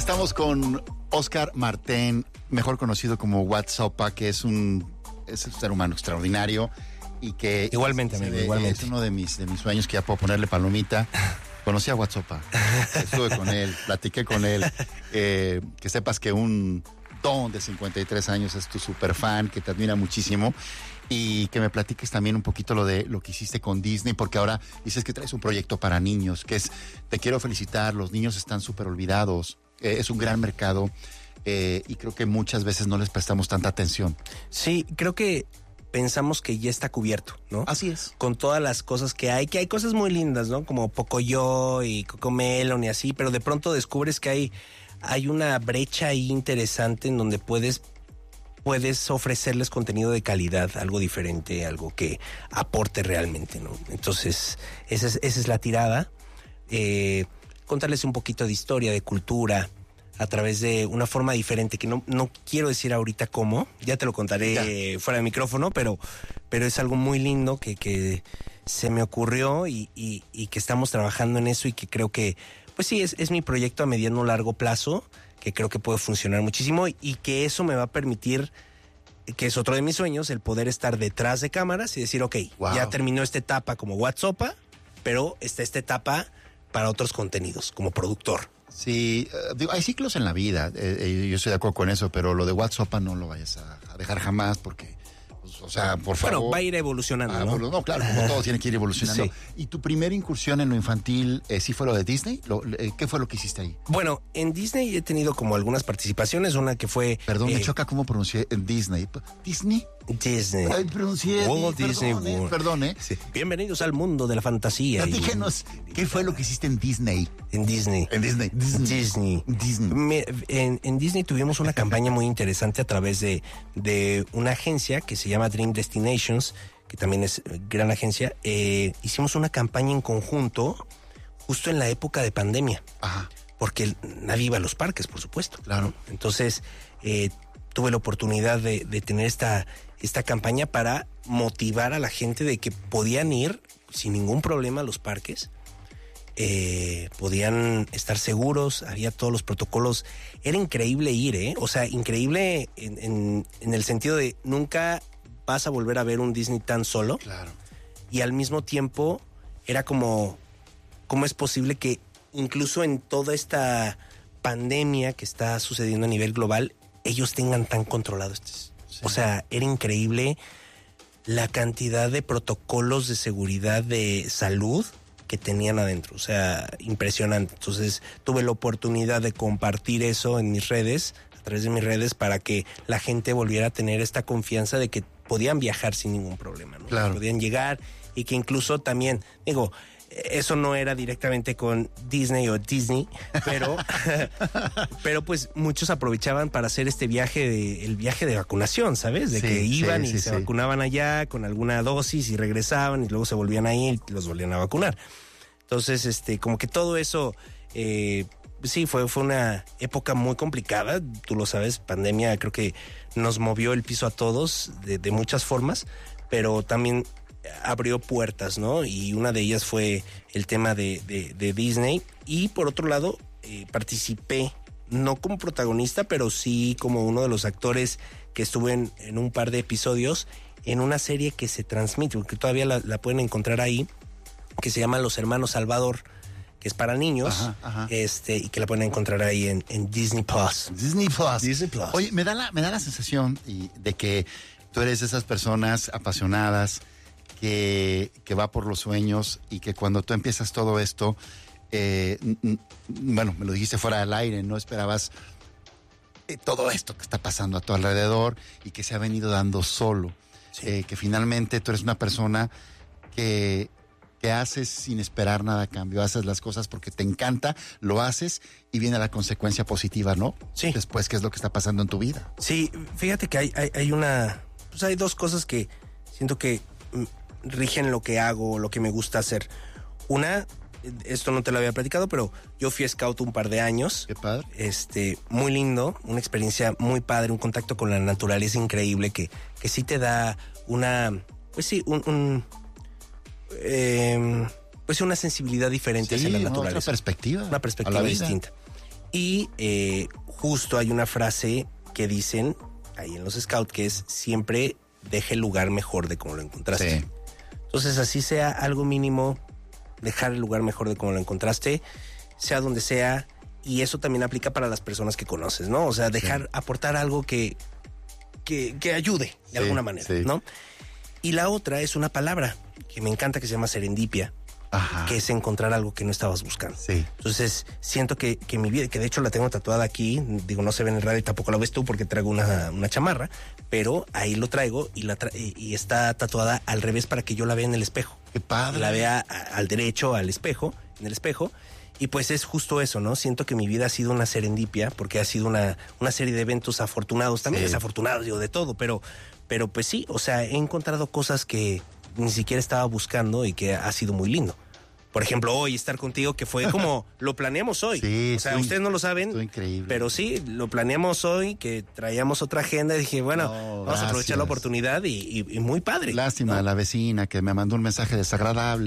Estamos con Oscar Martén, mejor conocido como WhatsOpa, que es un ser humano extraordinario y que... Igualmente, amigo, igualmente. Es uno de mis sueños que ya puedo ponerle palomita. Conocí a WhatsOpa, estuve con él, platiqué con él. Que sepas que un don de 53 años es tu super fan, que te admira muchísimo. Y que me platiques también un poquito lo que hiciste con Disney, porque ahora dices que traes un proyecto para niños, que es, te quiero felicitar, los niños están súper olvidados, es un gran mercado y creo que muchas veces no les prestamos tanta atención. Sí, creo que pensamos que ya está cubierto, ¿no? Así es. Con todas las cosas que hay cosas muy lindas, ¿no? Como Pocoyo y Cocomelon y así, pero de pronto descubres que hay una brecha ahí interesante en donde puedes ofrecerles contenido de calidad, algo diferente, algo que aporte realmente, ¿no? Entonces, esa es la tirada. Contarles un poquito de historia, de cultura, a través de una forma diferente, que no quiero decir ahorita cómo, ya te lo contaré fuera de micrófono, pero es algo muy lindo que se me ocurrió y que estamos trabajando en eso y que creo que, pues sí, es mi proyecto a mediano o largo plazo, que creo que puede funcionar muchísimo y que eso me va a permitir, que es otro de mis sueños, el poder estar detrás de cámaras y decir, ok, ya terminó esta etapa como WhatsOpa, pero está esta etapa para otros contenidos, como productor. Sí, hay ciclos en la vida, yo estoy de acuerdo con eso, pero lo de WhatsOpa no lo vayas a dejar jamás porque... O sea, por favor. Bueno, va a ir evolucionando, ¿no? No, claro, como todo tiene que ir evolucionando. Sí. ¿Y tu primera incursión en lo infantil sí fue lo de Disney? ¿Qué fue lo que hiciste ahí? Bueno, en Disney he tenido como algunas participaciones, una que fue... Perdón, me choca cómo pronuncié en Disney. ¿Disney? Disney. Ay, pronuncié... Walt Disney World. Perdón. Sí. Bienvenidos al mundo de la fantasía. Díganos, ¿qué fue lo que hiciste en Disney? En Disney. En Disney tuvimos una campaña muy interesante a través de una agencia que se llama Dream Destinations, que también es gran agencia. Hicimos una campaña en conjunto justo en la época de pandemia. Ajá. Porque nadie iba a los parques, por supuesto. Claro. Entonces, tuve la oportunidad de tener esta campaña para motivar a la gente de que podían ir sin ningún problema a los parques. Podían estar seguros, había todos los protocolos. Era increíble ir, o sea, increíble en el sentido de nunca vas a volver a ver un Disney tan solo. Claro. Y al mismo tiempo era como, ¿cómo es posible que incluso en toda esta pandemia que está sucediendo a nivel global, ellos tengan tan controlado esto? Sí. O sea, era increíble la cantidad de protocolos de seguridad de salud que tenían adentro, o sea, impresionante. Entonces tuve la oportunidad de compartir eso en mis redes, a través de mis redes, para que la gente volviera a tener esta confianza de que podían viajar sin ningún problema, ¿no? Claro. Podían llegar y que incluso también, digo, eso no era directamente con Disney o Disney, pero pues muchos aprovechaban para hacer el viaje de vacunación, ¿sabes? De que iban y se vacunaban allá con alguna dosis y regresaban y luego se volvían a ir y los volvían a vacunar. Entonces, como que todo eso, sí, fue una época muy complicada, tú lo sabes, pandemia creo que nos movió el piso a todos de muchas formas, pero también abrió puertas, ¿no? Y una de ellas fue el tema de Disney. Y por otro lado, participé, no como protagonista, pero sí como uno de los actores que estuve en un par de episodios en una serie que se transmite, porque todavía la pueden encontrar ahí, que se llama Los Hermanos Salvador, que es para niños. Ajá. Y que la pueden encontrar ahí en Disney Plus. Disney Plus. Oye, me da la sensación de que tú eres de esas personas apasionadas que va por los sueños y que cuando tú empiezas todo esto, bueno, me lo dijiste fuera del aire, no esperabas todo esto que está pasando a tu alrededor y que se ha venido dando solo. Sí. Que finalmente tú eres una persona que haces sin esperar nada a cambio, haces las cosas porque te encanta, lo haces y viene la consecuencia positiva, ¿no? Sí. Después, ¿qué es lo que está pasando en tu vida? Sí, fíjate que hay dos cosas que siento que rigen lo que hago, lo que me gusta hacer. Una, esto no te lo había platicado, pero yo fui scout un par de años. Qué padre. Muy lindo, una experiencia muy padre, un contacto con la naturaleza increíble que sí te da una, pues sí, pues una sensibilidad diferente hacia la naturaleza. Otra perspectiva. Una perspectiva distinta. Y justo hay una frase que dicen ahí en los Scouts que es siempre deje el lugar mejor de como lo encontraste. Sí. Entonces, así sea algo mínimo, dejar el lugar mejor de como lo encontraste, sea donde sea, y eso también aplica para las personas que conoces, ¿no? O sea, dejar, aportar algo que ayude de alguna manera, ¿no? Y la otra es una palabra que me encanta que se llama serendipia. Ajá. Que es encontrar algo que no estabas buscando. Sí. Entonces, siento que mi vida, que de hecho la tengo tatuada aquí, digo, no se ve en el radio y tampoco la ves tú porque traigo una chamarra, pero ahí lo traigo y está tatuada al revés para que yo la vea en el espejo. Qué padre. La vea al derecho, al espejo, en el espejo. Y pues es justo eso, ¿no? Siento que mi vida ha sido una serendipia porque ha sido una serie de eventos afortunados, también desafortunados, digo, de todo, pero pues sí, o sea, he encontrado cosas que ni siquiera estaba buscando y que ha sido muy lindo. Por ejemplo, hoy estar contigo, que fue como lo planeamos hoy. Sí, o sea, ustedes no lo saben. Estuvo increíble. Pero sí, lo planeamos hoy, que traíamos otra agenda. Y dije, bueno, vamos a aprovechar la oportunidad y muy padre. Lástima, ¿no? la vecina que me mandó un mensaje desagradable.